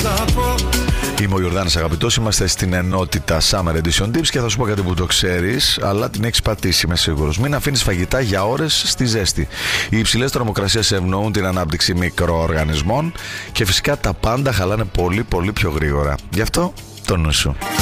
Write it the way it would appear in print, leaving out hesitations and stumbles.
Είμαι ο Ιορδάνης Αγαπητός, είμαστε στην ενότητα Summer Edition Tips και θα σου πω κάτι που το ξέρεις, αλλά την έχεις πατήσει, είμαι σίγουρος. Μην αφήνεις φαγητά για ώρες στη ζέστη. Οι υψηλές θερμοκρασίες ευνοούν την ανάπτυξη μικροοργανισμών και φυσικά τα πάντα χαλάνε πολύ πιο γρήγορα. Γι' αυτό το νου σου.